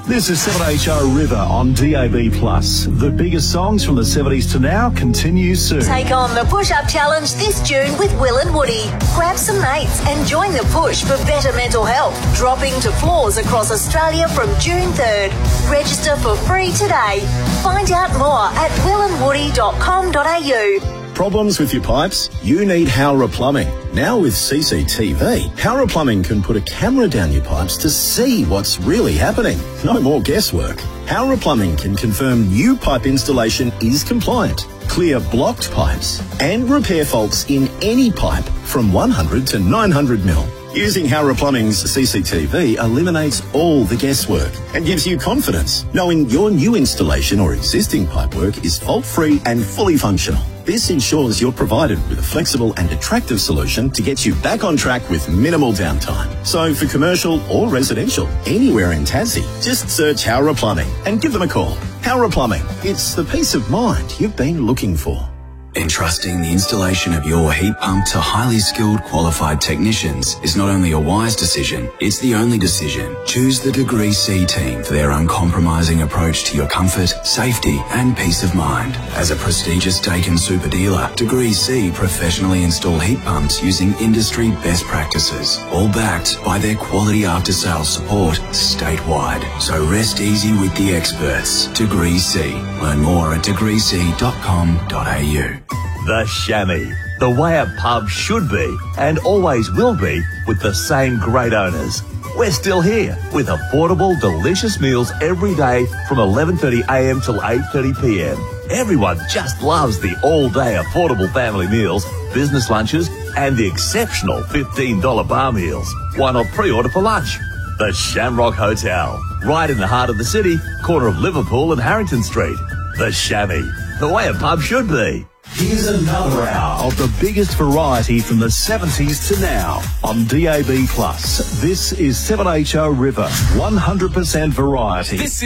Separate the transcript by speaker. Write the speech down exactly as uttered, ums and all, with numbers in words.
Speaker 1: This is seven H O River on D A B plus. The biggest songs from the seventies to now continue soon.
Speaker 2: Take on the push-up challenge this June with Will and Woody. Grab some mates and join the push for better mental health. Dropping to floors across Australia from June third. Register for free today. Find out more at will and woody dot com dot a u.
Speaker 3: Problems with your pipes? You need Howrah Plumbing. Now with C C T V, Howrah Plumbing can put a camera down your pipes to see what's really happening. No more guesswork. Howrah Plumbing can confirm new pipe installation is compliant, clear blocked pipes, and repair faults in any pipe from one hundred to nine hundred mil. Using Howrah Plumbing's C C T V eliminates all the guesswork and gives you confidence knowing your new installation or existing pipework is fault-free and fully functional. This ensures you're provided with a flexible and attractive solution to get you back on track with minimal downtime. So for commercial or residential, anywhere in Tassie, just search Howrah Plumbing and give them a call. Howrah Plumbing, it's the peace of mind you've been looking for.
Speaker 4: Entrusting the installation of your heat pump to highly skilled, qualified technicians is not only a wise decision, it's the only decision. Choose the Degree C team for their uncompromising approach to your comfort, safety and peace of mind. As a prestigious Daikin super dealer, Degree C professionally install heat pumps using industry best practices, all backed by their quality after-sales support statewide. So rest easy with the experts. Degree C. Learn more at degree c dot com dot a u.
Speaker 1: The Chamois, the way a pub should be and always will be with the same great owners. We're still here with affordable, delicious meals every day from eleven thirty a m till eight thirty p m. Everyone just loves the all-day affordable family meals, business lunches and the exceptional fifteen dollar bar meals. Why not pre-order for lunch? The Shamrock Hotel, right in the heart of the city, corner of Liverpool and Harrington Street. The Chamois, the way a pub should be. Here's another hour of the biggest variety from the seventies to now on D A B plus. This is seven H O River, one hundred percent variety. This